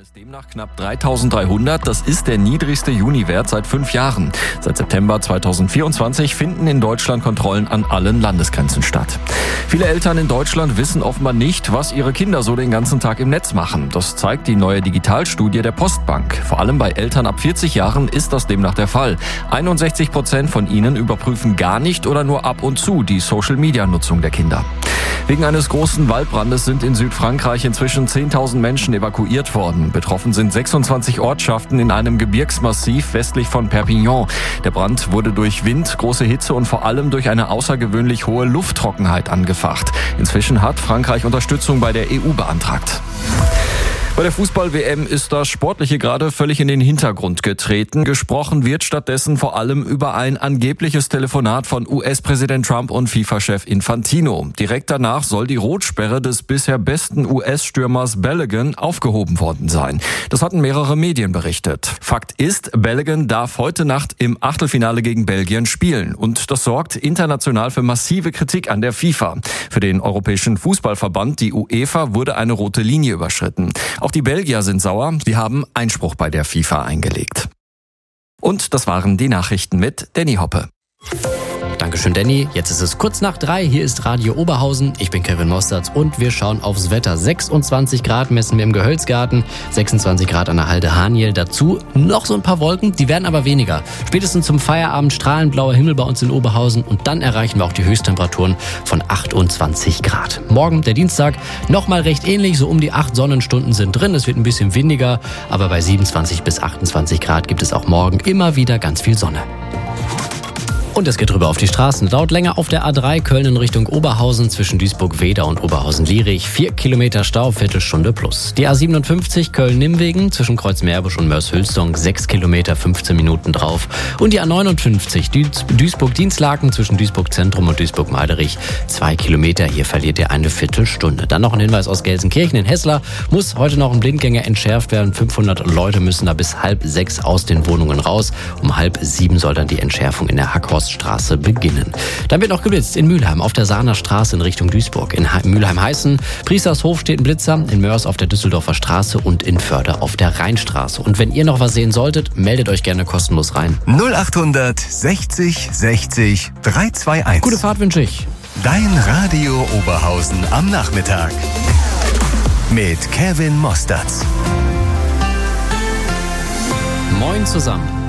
ist demnach knapp 3.300. Das ist der niedrigste Juniwert seit 5 Jahren. Seit September 2024 finden in Deutschland Kontrollen an allen Landesgrenzen statt. Viele Eltern in Deutschland wissen offenbar nicht, was ihre Kinder so den ganzen Tag im Netz machen. Das zeigt die neue Digitalstudie der Postbank. Vor allem bei Eltern ab 40 Jahren ist das demnach der Fall. 61% von ihnen überprüfen gar nicht oder nur ab und zu die Social-Media-Nutzung der Kinder. Wegen eines großen Waldbrandes sind in Südfrankreich inzwischen 10.000 Menschen evakuiert worden. Betroffen sind 26 Ortschaften in einem Gebirgsmassiv westlich von Perpignan. Der Brand wurde durch Wind, große Hitze und vor allem durch eine außergewöhnlich hohe Lufttrockenheit angefacht. Inzwischen hat Frankreich Unterstützung bei der EU beantragt. Bei der Fußball-WM ist das Sportliche gerade völlig in den Hintergrund getreten. Gesprochen wird stattdessen vor allem über ein angebliches Telefonat von US-Präsident Trump und FIFA-Chef Infantino. Direkt danach soll die Rotsperre des bisher besten US-Stürmers Balogun aufgehoben worden sein. Das hatten mehrere Medien berichtet. Fakt ist, Balogun darf heute Nacht im Achtelfinale gegen Belgien spielen. Und das sorgt international für massive Kritik an der FIFA. Für den Europäischen Fußballverband, die UEFA, wurde eine rote Linie überschritten. Auch die Belgier sind sauer. Sie haben Einspruch bei der FIFA eingelegt. Und das waren die Nachrichten mit Danny Hoppe. Dankeschön, Danny. Jetzt ist es kurz nach 3. Hier ist Radio Oberhausen. Ich bin Kevin Mosterz und wir schauen aufs Wetter. 26 Grad messen wir im Gehölzgarten, 26 Grad an der Halde Haniel. Dazu noch so ein paar Wolken, die werden aber weniger. Spätestens zum Feierabend strahlend blauer Himmel bei uns in Oberhausen und dann erreichen wir auch die Höchsttemperaturen von 28 Grad. Morgen, der Dienstag, nochmal recht ähnlich. So um die 8 Sonnenstunden sind drin. Es wird ein bisschen windiger, aber bei 27 bis 28 Grad gibt es auch morgen immer wieder ganz viel Sonne. Und es geht rüber auf die Straßen. Dauert länger auf der A3 Köln in Richtung Oberhausen zwischen Duisburg-Wedau und Oberhausen-Lierich. 4 Kilometer Stau, Viertelstunde plus. Die A57 Köln-Nimmwegen zwischen Kreuzmeerbusch und Mörs-Hülsdong 6 Kilometer, 15 Minuten drauf. Und die A59 Duisburg-Dienstlaken zwischen Duisburg-Zentrum und Duisburg-Meiderich 2 Kilometer. Hier verliert ihr eine Viertelstunde. Dann noch ein Hinweis aus Gelsenkirchen. In Hessler muss heute noch ein Blindgänger entschärft werden. 500 Leute müssen da bis 5:30 aus den Wohnungen raus. Um 6:30 soll dann die Entschärfung in der Hackhorststraße beginnen. Dann wird noch geblitzt in Mülheim auf der Sahner Straße in Richtung Duisburg. In Mülheim-Heißen, Priestershof steht ein Blitzer, in Mörs auf der Düsseldorfer Straße und in Förde auf der Rheinstraße. Und wenn ihr noch was sehen solltet, meldet euch gerne kostenlos rein. 0800 60 60 321. Gute Fahrt wünsche ich. Dein Radio Oberhausen am Nachmittag. Mit Kevin Mosterz. Moin zusammen.